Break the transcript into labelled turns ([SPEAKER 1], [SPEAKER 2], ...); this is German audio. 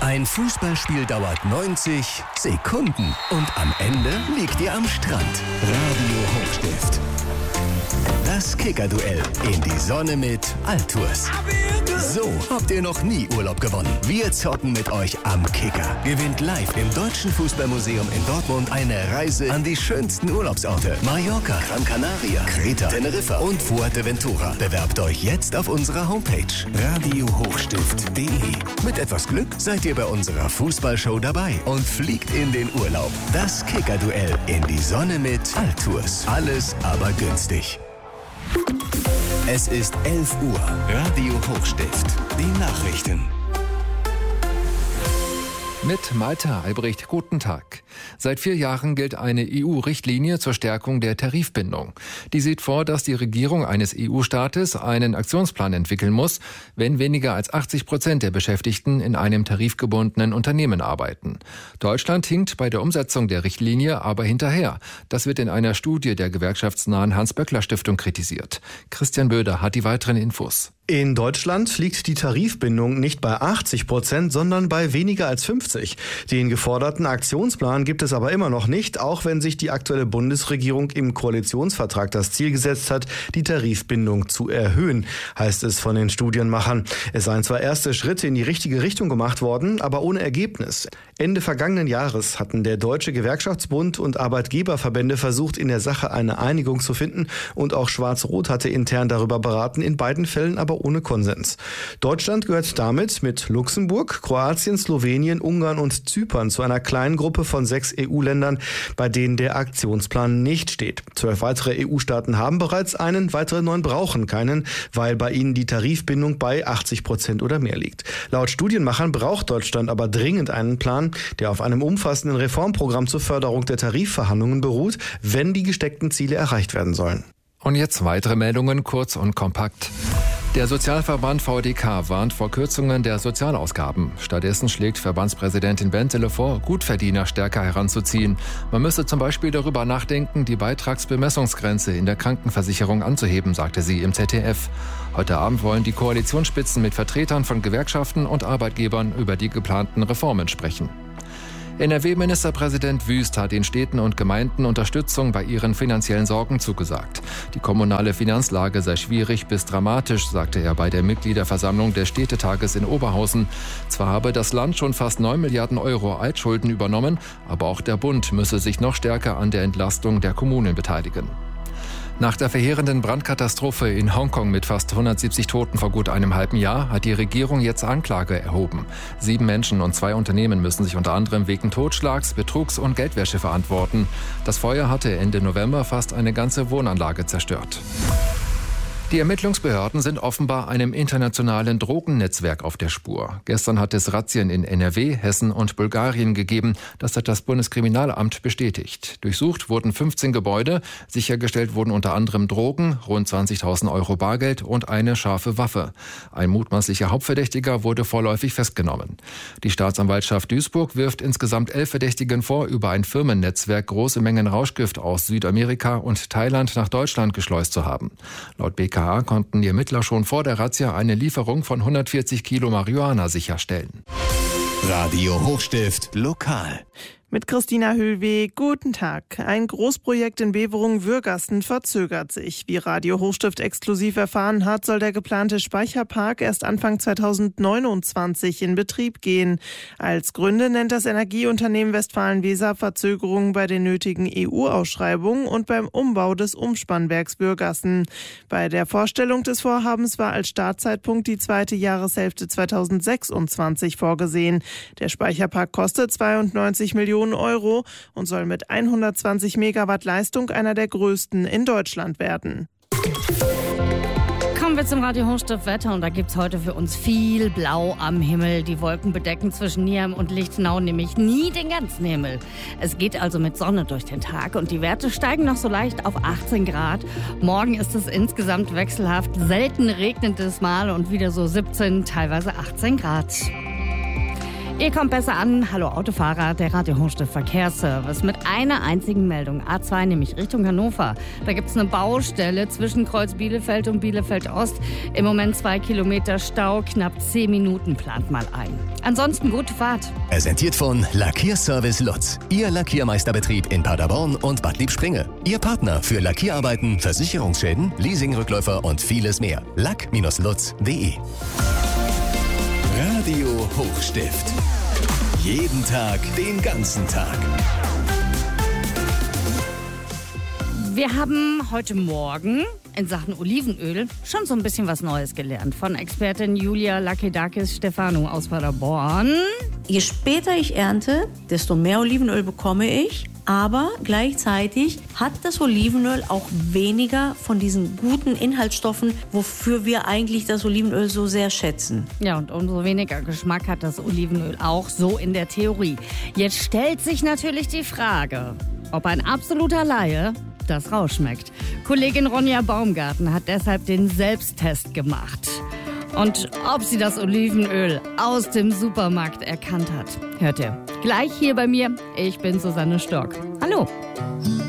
[SPEAKER 1] Ein Fußballspiel dauert 90 Sekunden und am Ende liegt ihr am Strand. Radio Hochstift. Das Kicker-Duell in die Sonne mit Altours. So habt ihr noch nie Urlaub gewonnen. Wir zocken mit euch am Kicker. Gewinnt live im Deutschen Fußballmuseum in Dortmund eine Reise an die schönsten Urlaubsorte. Mallorca, Gran Canaria, Kreta, Teneriffa und Fuerteventura. Bewerbt euch jetzt auf unserer Homepage radiohochstift.de. Mit etwas Glück seid ihr bei unserer Fußballshow dabei und fliegt in den Urlaub. Das Kicker-Duell in die Sonne mit Altours. Alles aber günstig. Es ist 11 Uhr. Radio Hochstift. Die Nachrichten.
[SPEAKER 2] Mit Malte Albrecht, guten Tag. Seit 4 Jahren gilt eine EU-Richtlinie zur Stärkung der Tarifbindung. Die sieht vor, dass die Regierung eines EU-Staates einen Aktionsplan entwickeln muss, wenn weniger als 80% der Beschäftigten in einem tarifgebundenen Unternehmen arbeiten. Deutschland hinkt bei der Umsetzung der Richtlinie aber hinterher. Das wird in einer Studie der gewerkschaftsnahen Hans-Böckler-Stiftung kritisiert. Christian Böder hat die weiteren Infos.
[SPEAKER 3] In Deutschland liegt die Tarifbindung nicht bei 80%, sondern bei weniger als 50%. Den geforderten Aktionsplan gibt es aber immer noch nicht, auch wenn sich die aktuelle Bundesregierung im Koalitionsvertrag das Ziel gesetzt hat, die Tarifbindung zu erhöhen, heißt es von den Studienmachern. Es seien zwar erste Schritte in die richtige Richtung gemacht worden, aber ohne Ergebnis. Ende vergangenen Jahres hatten der Deutsche Gewerkschaftsbund und Arbeitgeberverbände versucht, in der Sache eine Einigung zu finden, und auch Schwarz-Rot hatte intern darüber beraten, in beiden Fällen aber ohne Konsens. Deutschland gehört damit mit Luxemburg, Kroatien, Slowenien, Ungarn und Zypern zu einer kleinen Gruppe von 6 EU-Ländern, bei denen der Aktionsplan nicht steht. 12 weitere EU-Staaten haben bereits einen, weitere 9 brauchen keinen, weil bei ihnen die Tarifbindung bei 80% oder mehr liegt. Laut Studienmachern braucht Deutschland aber dringend einen Plan, der auf einem umfassenden Reformprogramm zur Förderung der Tarifverhandlungen beruht, wenn die gesteckten Ziele erreicht werden sollen.
[SPEAKER 2] Und jetzt weitere Meldungen, kurz und kompakt. Der Sozialverband VDK warnt vor Kürzungen der Sozialausgaben. Stattdessen schlägt Verbandspräsidentin Bentele vor, Gutverdiener stärker heranzuziehen. Man müsse zum Beispiel darüber nachdenken, die Beitragsbemessungsgrenze in der Krankenversicherung anzuheben, sagte sie im ZDF. Heute Abend wollen die Koalitionsspitzen mit Vertretern von Gewerkschaften und Arbeitgebern über die geplanten Reformen sprechen. NRW-Ministerpräsident Wüst hat den Städten und Gemeinden Unterstützung bei ihren finanziellen Sorgen zugesagt. Die kommunale Finanzlage sei schwierig bis dramatisch, sagte er bei der Mitgliederversammlung des Städtetages in Oberhausen. Zwar habe das Land schon fast 9 Milliarden Euro Altschulden übernommen, aber auch der Bund müsse sich noch stärker an der Entlastung der Kommunen beteiligen. Nach der verheerenden Brandkatastrophe in Hongkong mit fast 170 Toten vor gut einem halben Jahr hat die Regierung jetzt Anklage erhoben. 7 Menschen und 2 Unternehmen müssen sich unter anderem wegen Totschlags, Betrugs und Geldwäsche verantworten. Das Feuer hatte Ende November fast eine ganze Wohnanlage zerstört. Die Ermittlungsbehörden sind offenbar einem internationalen Drogennetzwerk auf der Spur. Gestern hat es Razzien in NRW, Hessen und Bulgarien gegeben. Das hat das Bundeskriminalamt bestätigt. Durchsucht wurden 15 Gebäude. Sichergestellt wurden unter anderem Drogen, rund 20.000 Euro Bargeld und eine scharfe Waffe. Ein mutmaßlicher Hauptverdächtiger wurde vorläufig festgenommen. Die Staatsanwaltschaft Duisburg wirft insgesamt 11 Verdächtigen vor, über ein Firmennetzwerk große Mengen Rauschgift aus Südamerika und Thailand nach Deutschland geschleust zu haben. Laut BKA konnten die Ermittler schon vor der Razzia eine Lieferung von 140 Kilo Marihuana sicherstellen.
[SPEAKER 1] Radio Hochstift lokal.
[SPEAKER 4] Mit Christina Hüllweg, guten Tag. Ein Großprojekt in Beverungen-Würgasten verzögert sich. Wie Radio Hochstift exklusiv erfahren hat, soll der geplante Speicherpark erst Anfang 2029 in Betrieb gehen. Als Gründe nennt das Energieunternehmen Westfalen-Weser Verzögerungen bei den nötigen EU-Ausschreibungen und beim Umbau des Umspannwerks Würgasten. Bei der Vorstellung des Vorhabens war als Startzeitpunkt die zweite Jahreshälfte 2026 vorgesehen. Der Speicherpark kostet 92 Millionen Euro und soll mit 120 Megawatt Leistung einer der größten in Deutschland werden.
[SPEAKER 5] Kommen wir zum Radio Hochstift Wetter und da gibt's heute für uns viel Blau am Himmel. Die Wolken bedecken zwischen Nierem und Lichtenau nämlich nie den ganzen Himmel. Es geht also mit Sonne durch den Tag und die Werte steigen noch so leicht auf 18 Grad. Morgen ist es insgesamt wechselhaft, selten regnet es mal und wieder so 17, teilweise 18 Grad. Ihr kommt besser an. Hallo Autofahrer, der Radio Hochstift Verkehrsservice mit einer einzigen Meldung. A2, nämlich Richtung Hannover. Da gibt es eine Baustelle zwischen Kreuz Bielefeld und Bielefeld Ost. Im Moment 2 Kilometer Stau, knapp 10 Minuten plant mal ein. Ansonsten gute Fahrt.
[SPEAKER 1] Präsentiert von Lackierservice Lutz. Ihr Lackiermeisterbetrieb in Paderborn und Bad Liebspringe. Ihr Partner für Lackierarbeiten, Versicherungsschäden, Leasingrückläufer und vieles mehr. Lack-lutz.de. Radio Hochstift. Jeden Tag, den ganzen Tag.
[SPEAKER 5] Wir haben heute Morgen in Sachen Olivenöl schon so ein bisschen was Neues gelernt von Expertin Julia Lakedakis-Stefano aus Paderborn.
[SPEAKER 6] Je später ich ernte, desto mehr Olivenöl bekomme ich. Aber gleichzeitig hat das Olivenöl auch weniger von diesen guten Inhaltsstoffen, wofür wir eigentlich das Olivenöl so sehr schätzen.
[SPEAKER 5] Ja, und umso weniger Geschmack hat das Olivenöl auch, so in der Theorie. Jetzt stellt sich natürlich die Frage, ob ein absoluter Laie das rausschmeckt. Kollegin Ronja Baumgarten hat deshalb den Selbsttest gemacht. Und ob sie das Olivenöl aus dem Supermarkt erkannt hat, hört ihr gleich hier bei mir. Ich bin Susanne Stock. Hallo.